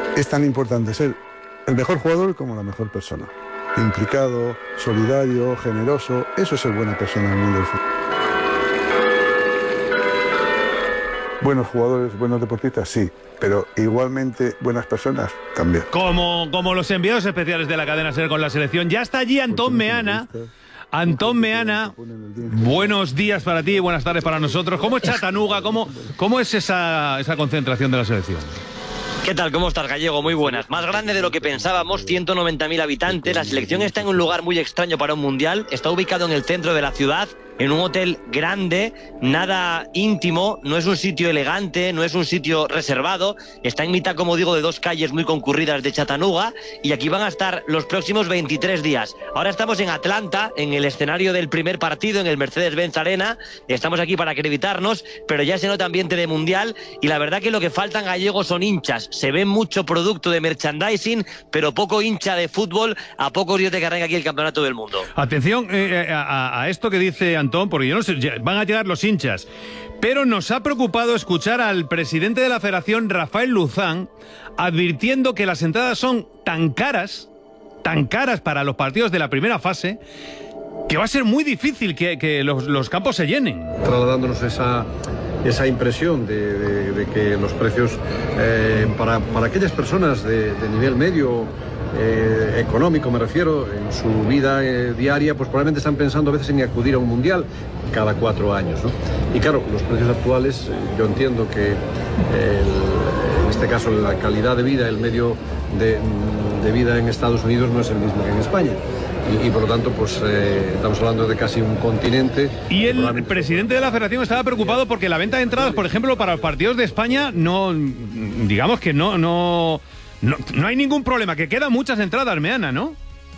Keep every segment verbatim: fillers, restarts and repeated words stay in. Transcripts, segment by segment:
es tan importante ser el mejor jugador como la mejor persona. Implicado, solidario, generoso, eso es ser buena persona en el mundo del fútbol. Buenos jugadores, buenos deportistas, sí, pero igualmente buenas personas también. Como, como los enviados especiales de la cadena SER con la selección. Ya está allí Antón Meana. Antón Meana, buenos días para ti y buenas tardes para nosotros. ¿Cómo es Chattanooga? ¿Cómo, cómo es esa, esa concentración de la selección? ¿Qué tal? ¿Cómo estás, Gallego? Muy buenas. Más grande de lo que pensábamos, ciento noventa mil habitantes. La selección está en un lugar muy extraño para un mundial. Está ubicado en el centro de la ciudad, en un hotel grande, nada íntimo, no es un sitio elegante, no es un sitio reservado. Está en mitad, como digo, de dos calles muy concurridas de Chattanooga y aquí van a estar los próximos veintitrés días. Ahora estamos en Atlanta, en el escenario del primer partido, en el Mercedes-Benz Arena. Estamos aquí para acreditarnos, pero ya se nota ambiente de mundial y la verdad que lo que faltan, Gallegos, son hinchas. Se ve mucho producto de merchandising, pero poco hincha de fútbol a pocos días de que arranque aquí el Campeonato del Mundo. Atención eh, a, a esto que dice Antón, porque yo no sé, van a llegar los hinchas, pero nos ha preocupado escuchar al presidente de la Federación, Rafael Luzán, advirtiendo que las entradas son tan caras, tan caras para los partidos de la primera fase, que va a ser muy difícil que, que los, los campos se llenen. Trasladándonos esa... esa impresión de, de, de que los precios eh, para, para aquellas personas de, de nivel medio eh, económico, me refiero, en su vida eh, diaria, pues probablemente están pensando a veces en acudir a un mundial cada cuatro años, ¿no? Y claro, los precios actuales, eh, yo entiendo que el, en este caso la calidad de vida, el medio de, de vida en Estados Unidos no es el mismo que en España. Y, y por lo tanto, pues eh, estamos hablando de casi un continente. Y el presidente de la Federación estaba preocupado porque la venta de entradas, por ejemplo, para los partidos de España, no, digamos que no, no, no, no hay ningún problema, que quedan muchas entradas, Meana, ¿no?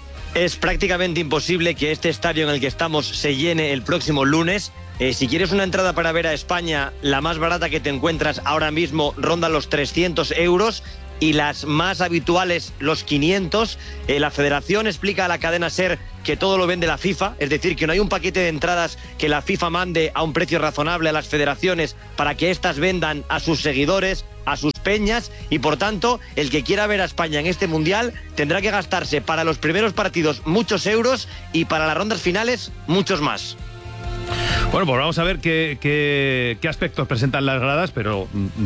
Es prácticamente imposible que este estadio en el que estamos se llene el próximo lunes. Eh, si quieres una entrada para ver a España, la más barata que te encuentras ahora mismo ronda los trescientos euros. Y las más habituales, los quinientos. Eh, la Federación explica a la cadena SER que todo lo vende la FIFA, es decir, que no hay un paquete de entradas que la FIFA mande a un precio razonable a las federaciones para que éstas vendan a sus seguidores, a sus peñas, y por tanto, el que quiera ver a España en este Mundial tendrá que gastarse para los primeros partidos muchos euros y para las rondas finales muchos más. Bueno, pues vamos a ver qué, qué, qué aspectos presentan las gradas, pero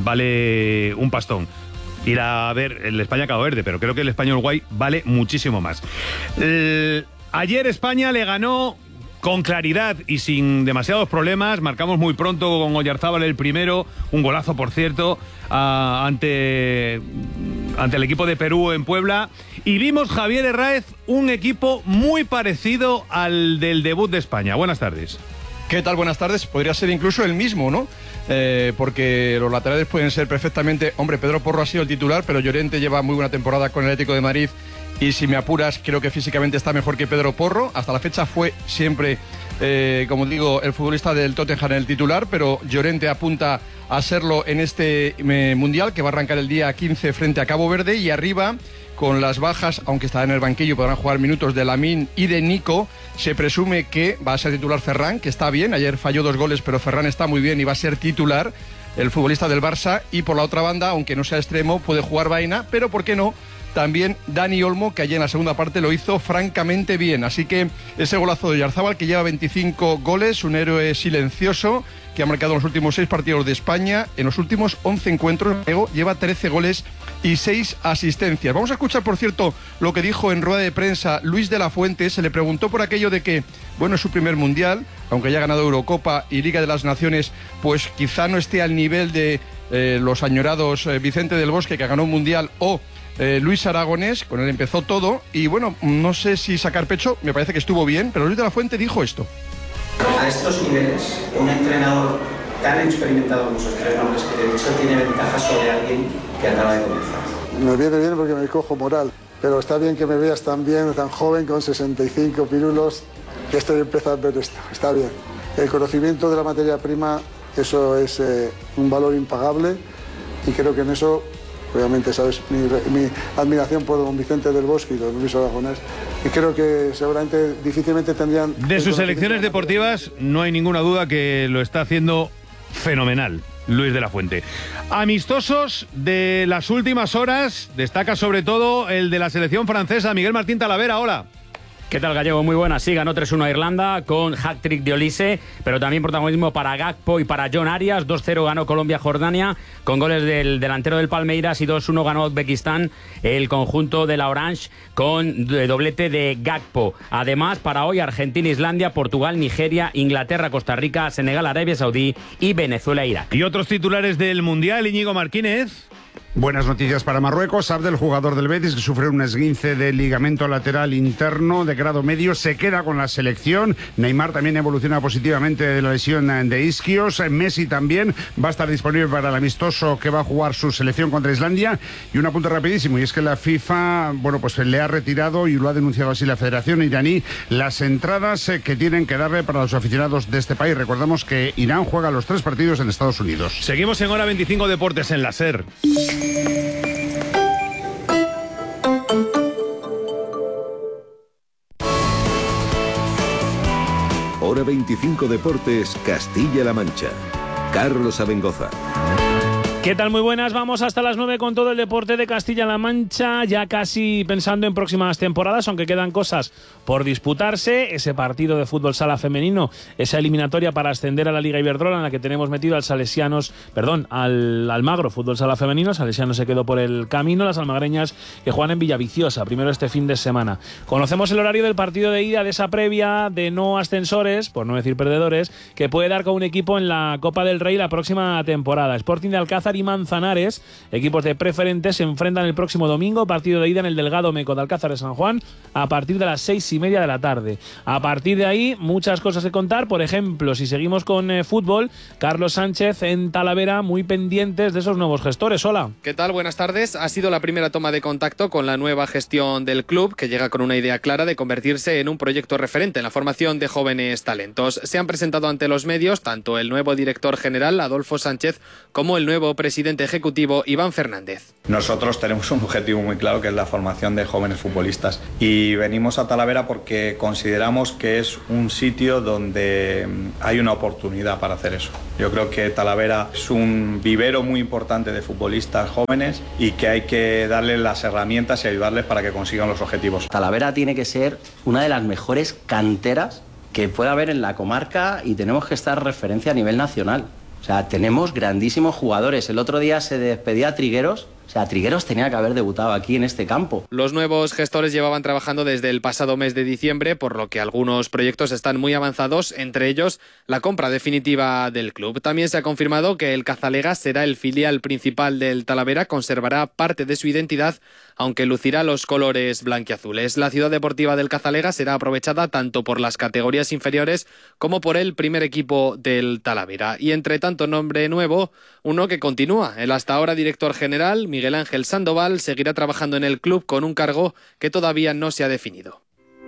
vale un pastón ir a ver el España-Cabo Verde, pero creo que el España-Uruguay vale muchísimo más. Eh, ayer España le ganó con claridad y sin demasiados problemas. Marcamos muy pronto con Oyarzábal el primero, un golazo, por cierto, a, ante, ante el equipo de Perú en Puebla. Y vimos, Javier Herráez, un equipo muy parecido al del debut de España. Buenas tardes. ¿Qué tal? Buenas tardes. Podría ser incluso el mismo, ¿no? Eh, porque los laterales pueden ser perfectamente... Hombre, Pedro Porro ha sido el titular, pero Llorente lleva muy buena temporada con el Atlético de Madrid y si me apuras, creo que físicamente está mejor que Pedro Porro. Hasta la fecha fue siempre, eh, como digo, el futbolista del Tottenham en el titular, pero Llorente apunta a serlo en este eh, Mundial, que va a arrancar el día quince frente a Cabo Verde, y arriba, con las bajas, aunque está en el banquillo, podrán jugar minutos de Lamine y de Nico. Se presume que va a ser titular Ferran, que está bien. Ayer falló dos goles, pero Ferran está muy bien y va a ser titular, el futbolista del Barça. Y por la otra banda, aunque no sea extremo, puede jugar Baena, pero ¿por qué no? También Dani Olmo, que ayer en la segunda parte lo hizo francamente bien. Así que ese golazo de Oyarzábal, que lleva veinticinco goles, un héroe silencioso, que ha marcado en los últimos seis partidos de España. En los últimos once encuentros lleva trece goles y seis asistencias. Vamos a escuchar, por cierto, lo que dijo en rueda de prensa Luis de la Fuente. Se le preguntó por aquello de que, bueno, es su primer Mundial, aunque haya ganado Eurocopa y Liga de las Naciones, pues quizá no esté al nivel de eh, los añorados eh, Vicente del Bosque, que ganó un Mundial, o eh, Luis Aragonés, con él empezó todo. Y bueno, no sé si sacar pecho, me parece que estuvo bien, pero Luis de la Fuente dijo esto. A estos niveles, un entrenador tan experimentado como esos tres nombres que te he dicho tiene ventaja sobre alguien que acaba de comenzar. Me viene bien porque me cojo moral, pero está bien que me veas tan bien, tan joven, con sesenta y cinco pirulos, que estoy empezando a ver esto. Está bien. El conocimiento de la materia prima, eso es eh, un valor impagable, y creo que en eso, obviamente, sabes, mi, mi admiración por don Vicente del Bosque y don Luis Aragonés, y creo que seguramente difícilmente tendrían... De sus selecciones deportivas no hay ninguna duda que lo está haciendo fenomenal. Luis de la Fuente. Amistosos de las últimas horas, destaca sobre todo el de la selección francesa. Miguel Martín Talavera, hola. ¿Qué tal, Gallego? Muy buena. Sí, ganó tres uno a Irlanda con hat-trick de Olise, pero también protagonismo para Gakpo y para John Arias. dos cero ganó Colombia-Jordania con goles del delantero del Palmeiras y dos uno ganó Uzbekistán el conjunto de la Orange con doblete de Gakpo. Además, para hoy Argentina-Islandia, Portugal, Nigeria, Inglaterra, Costa Rica, Senegal, Arabia Saudí y Venezuela-Irak. Y otros titulares del Mundial, Íñigo Martínez. Buenas noticias para Marruecos. Abdel, jugador del Betis, que sufrió un esguince del ligamento lateral interno de grado medio, se queda con la selección. Neymar también evoluciona positivamente de la lesión de isquios. Messi también va a estar disponible para el amistoso que va a jugar su selección contra Islandia. Y un apunte rapidísimo, y es que la FIFA, bueno, pues le ha retirado, y lo ha denunciado así la Federación iraní, las entradas que tienen que darle para los aficionados de este país. Recordamos que Irán juega los tres partidos en Estados Unidos. Seguimos en Hora veinticinco Deportes en la SER. Hora veinticinco Deportes, Castilla-La Mancha. Carlos Abengoza. ¿Qué tal? Muy buenas, vamos hasta las nueve con todo el deporte de Castilla-La Mancha, ya casi pensando en próximas temporadas, aunque quedan cosas por disputarse. Ese partido de fútbol sala femenino, esa eliminatoria para ascender a la Liga Iberdrola, en la que tenemos metido al Salesianos, perdón, al Almagro, fútbol sala femenino. Salesianos se quedó por el camino, las almagreñas que juegan en Villaviciosa, primero este fin de semana. Conocemos el horario del partido de ida, de esa previa de no ascensores, por no decir perdedores, que puede dar con un equipo en la Copa del Rey la próxima temporada. Sporting de Alcázar y Manzanares, equipos de preferentes, se enfrentan el próximo domingo, partido de ida en el Delgado Meco de Alcázar de San Juan, a partir de las seis y media de la tarde. A partir de ahí, muchas cosas que contar. Por ejemplo, si seguimos con eh, fútbol, Carlos Sánchez en Talavera, muy pendientes de esos nuevos gestores. Hola. ¿Qué tal? Buenas tardes. Ha sido la primera toma de contacto con la nueva gestión del club, que llega con una idea clara de convertirse en un proyecto referente en la formación de jóvenes talentos. Se han presentado ante los medios tanto el nuevo director general, Adolfo Sánchez, como el nuevo presidente ejecutivo, Iván Fernández. Nosotros tenemos un objetivo muy claro, que es la formación de jóvenes futbolistas, y venimos a Talavera porque consideramos que es un sitio donde hay una oportunidad para hacer eso. Yo creo que Talavera es un vivero muy importante de futbolistas jóvenes y que hay que darles las herramientas y ayudarles para que consigan los objetivos. Talavera tiene que ser una de las mejores canteras que pueda haber en la comarca, y tenemos que estar referencia a nivel nacional. O sea, tenemos grandísimos jugadores. El otro día se despedía a Trigueros. O sea, Trigueros tenía que haber debutado aquí en este campo. Los nuevos gestores llevaban trabajando desde el pasado mes de diciembre, por lo que algunos proyectos están muy avanzados, entre ellos la compra definitiva del club. También se ha confirmado que el Cazalega será el filial principal del Talavera, conservará parte de su identidad, aunque lucirá los colores blanquiazules. La ciudad deportiva del Cazalega será aprovechada tanto por las categorías inferiores como por el primer equipo del Talavera. Y entre tanto nombre nuevo, uno que continúa. El hasta ahora director general, Miguel Ángel Sandoval, seguirá trabajando en el club con un cargo que todavía no se ha definido.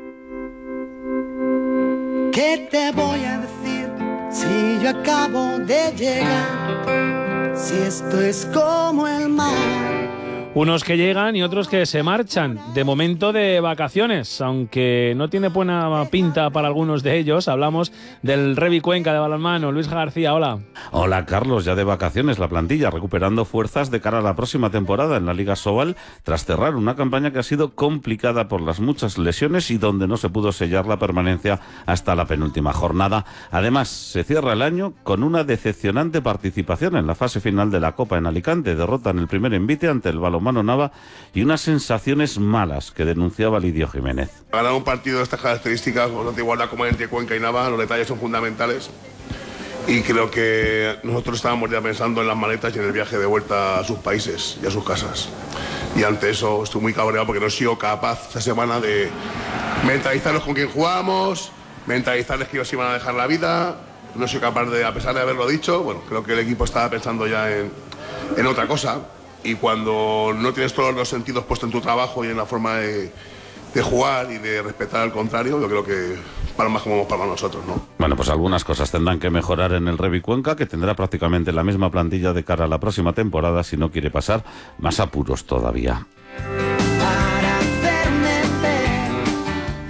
¿Qué te voy a decir si yo acabo de llegar? Si esto es como el mar. Unos que llegan y otros que se marchan, de momento de vacaciones, aunque no tiene buena pinta para algunos de ellos. Hablamos del Revi Cuenca de balonmano. Luis García, hola. Hola, Carlos, ya de vacaciones la plantilla, recuperando fuerzas de cara a la próxima temporada en la Liga Sobal, tras cerrar una campaña que ha sido complicada por las muchas lesiones y donde no se pudo sellar la permanencia hasta la penúltima jornada. Además, se cierra el año con una decepcionante participación en la fase final de la Copa en Alicante, derrota en el primer envite ante el balonmano Nava y unas sensaciones malas que denunciaba Lidio Jiménez. Ganar un partido de estas características, con tanta igualdad como entre Cuenca y Nava, los detalles son fundamentales, y creo que nosotros estábamos ya pensando en las maletas y en el viaje de vuelta a sus países y a sus casas. Y ante eso estoy muy cabreado porque no he sido capaz esta semana de mentalizarlos con quien jugamos, mentalizarles que ellos iban a dejar la vida. No soy capaz de, a pesar de haberlo dicho, bueno, creo que el equipo estaba pensando ya en, en otra cosa. Y cuando no tienes todos los sentidos puestos en tu trabajo y en la forma de, de jugar y de respetar al contrario, yo creo que para más como para nosotros, ¿no? Bueno, pues algunas cosas tendrán que mejorar en el Revi Cuenca, que tendrá prácticamente la misma plantilla de cara a la próxima temporada si no quiere pasar más apuros todavía.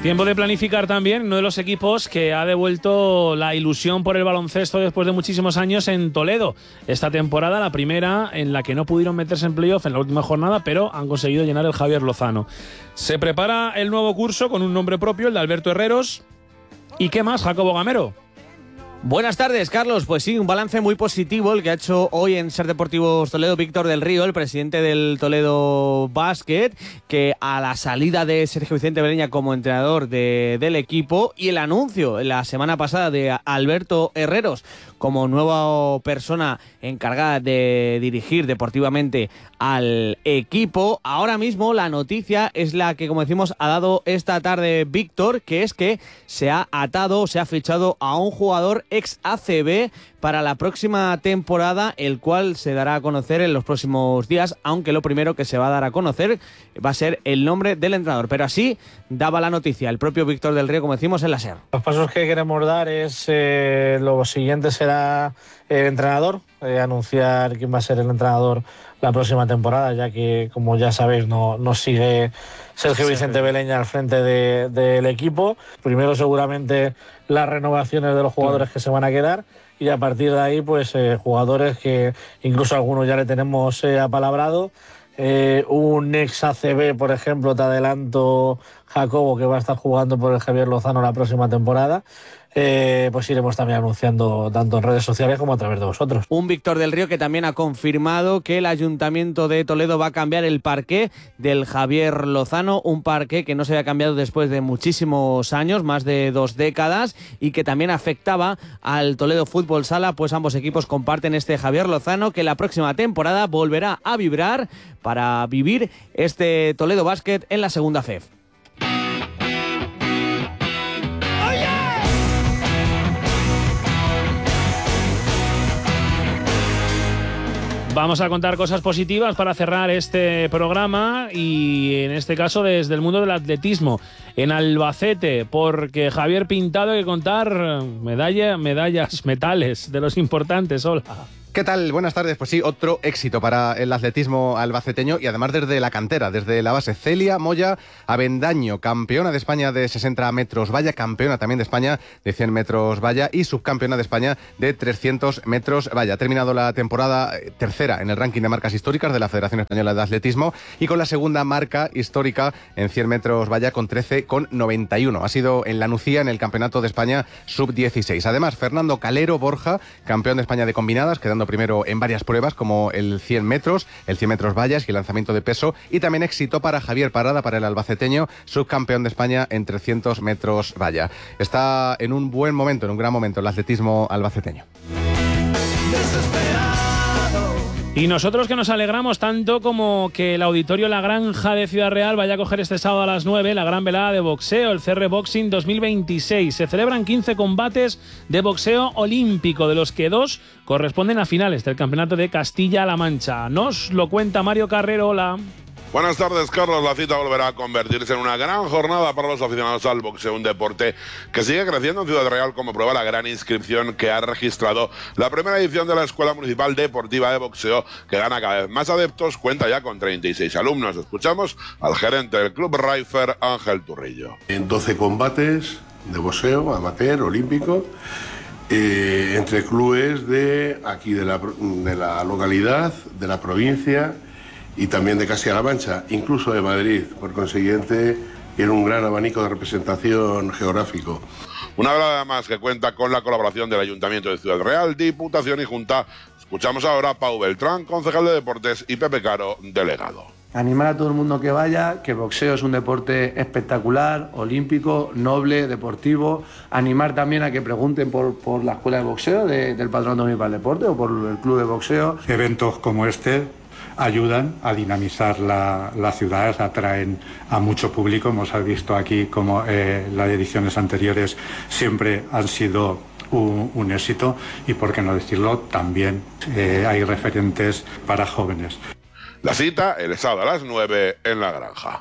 Tiempo de planificar también uno de los equipos que ha devuelto la ilusión por el baloncesto después de muchísimos años en Toledo. Esta temporada, la primera en la que no pudieron meterse en playoff en la última jornada, pero han conseguido llenar el Javier Lozano. Se prepara el nuevo curso con un nombre propio, el de Alberto Herreros. ¿Y qué más, Jacobo Gamero? Buenas tardes, Carlos. Pues sí, un balance muy positivo el que ha hecho hoy en Ser Deportivos Toledo Víctor del Río, el presidente del Toledo Basket, que a la salida de Sergio Vicente Beleña como entrenador de, del equipo y el anuncio la semana pasada de Alberto Herreros como nueva persona encargada de dirigir deportivamente al equipo, ahora mismo la noticia es la que, como decimos, ha dado esta tarde Víctor, que es que se ha atado, se ha fichado a un jugador ex A C B para la próxima temporada, el cual se dará a conocer en los próximos días, aunque lo primero que se va a dar a conocer va a ser el nombre del entrenador. Pero así daba la noticia el propio Víctor del Río, como decimos, en la SER. Los pasos que queremos dar es, eh, lo siguiente será el entrenador, eh, anunciar quién va a ser el entrenador la próxima temporada, ya que, como ya sabéis, no, no sigue Sergio Vicente Beleña al frente de, del equipo. Primero seguramente las renovaciones de los jugadores que se van a quedar, y a partir de ahí pues eh, jugadores que incluso algunos ya le tenemos eh, apalabrado. Eh, un ex A C B, por ejemplo, te adelanto, Jacobo, que va a estar jugando por el Javier Lozano la próxima temporada. Eh, pues iremos también anunciando tanto en redes sociales como a través de vosotros. Un Víctor del Río que también ha confirmado que el Ayuntamiento de Toledo va a cambiar el parqué del Javier Lozano, un parqué que no se había cambiado después de muchísimos años, más de dos décadas, y que también afectaba al Toledo Fútbol Sala, pues ambos equipos comparten este Javier Lozano, que la próxima temporada volverá a vibrar para vivir este Toledo Basket en la segunda F E F. Vamos a contar cosas positivas para cerrar este programa, y en este caso desde el mundo del atletismo en Albacete, porque Javier Pintado hay que contar medalla, medallas, metales de los importantes. Hola. ¿Qué tal? Buenas tardes. Pues sí, otro éxito para el atletismo albaceteño, y además desde la cantera, desde la base. Celia Moya Avendaño, campeona de España de sesenta metros valla, campeona también de España de cien metros valla y subcampeona de España de trescientos metros valla. Ha terminado la temporada tercera en el ranking de marcas históricas de la Federación Española de Atletismo, y con la segunda marca histórica en cien metros valla con trece coma noventa y uno. Ha sido en la Nucía en el Campeonato de España sub dieciséis. Además, Fernando Calero Borja, campeón de España de combinadas, quedando primero en varias pruebas como el cien metros, el cien metros vallas y el lanzamiento de peso, y también éxito para Javier Parada, para el albaceteño, subcampeón de España en trescientos metros valla. Está en un buen momento, en un gran momento el atletismo albaceteño. Y nosotros que nos alegramos tanto como que el Auditorio La Granja de Ciudad Real vaya a coger este sábado a las nueve la gran velada de boxeo, el C R Boxing dos mil veintiséis. Se celebran quince combates de boxeo olímpico, de los que dos corresponden a finales del Campeonato de Castilla-La Mancha. Nos lo cuenta Mario Carrero. Hola. Buenas tardes, Carlos. La cita volverá a convertirse en una gran jornada para los aficionados al boxeo, un deporte que sigue creciendo en Ciudad Real, como prueba la gran inscripción que ha registrado la primera edición de la Escuela Municipal Deportiva de Boxeo, que gana cada vez más adeptos, cuenta ya con treinta y seis alumnos. Escuchamos al gerente del Club Raifer, Ángel Turrillo. En doce combates de boxeo amateur, olímpico, eh, entre clubes de aquí de la, de la localidad, de la provincia y también de Castilla-La Mancha, incluso de Madrid. Por consiguiente, tiene un gran abanico de representación geográfico. Una velada más que cuenta con la colaboración del Ayuntamiento de Ciudad Real, Diputación y Junta. Escuchamos ahora a Pau Beltrán, concejal de Deportes, y Pepe Caro, delegado. Animar a todo el mundo que vaya, que el boxeo es un deporte espectacular, olímpico, noble, deportivo. Animar también a que pregunten por, por la escuela de boxeo de, del Patronato Municipal de Deporte o por el club de boxeo. Eventos como este ayudan a dinamizar la, la ciudad, atraen a mucho público. Hemos visto aquí como eh, las ediciones anteriores siempre han sido un, un éxito, y por qué no decirlo, también eh, hay referentes para jóvenes. La cita el sábado a las nueve en La Granja.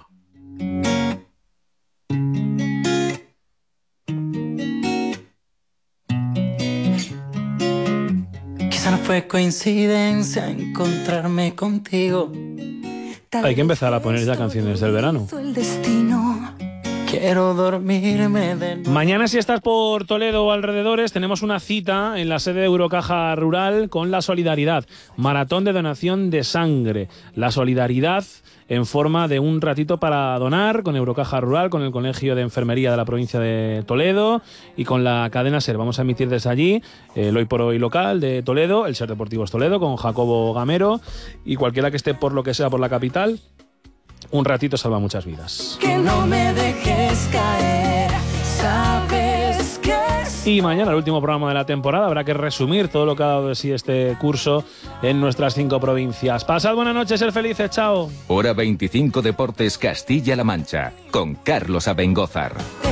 No fue coincidencia encontrarme contigo. Hay que empezar a poner ya canciones del verano. El destino Quiero dormirme de noche. Mañana, si estás por Toledo o alrededores, tenemos una cita en la sede de Eurocaja Rural con la solidaridad. Maratón de donación de sangre. La solidaridad en forma de un ratito para donar con Eurocaja Rural, con el Colegio de Enfermería de la provincia de Toledo y con la cadena SER. Vamos a emitir desde allí el Hoy por Hoy local de Toledo, el SER Deportivos Toledo, con Jacobo Gamero, y cualquiera que esté por lo que sea por la capital, un ratito salva muchas vidas. Que no me dejes caer, sabes que... Y mañana, el último programa de la temporada, habrá que resumir todo lo que ha dado de sí este curso en nuestras cinco provincias. Pasad buenas noches, ser felices, chao. Hora veinticinco Deportes Castilla-La Mancha, con Carlos Abengózar.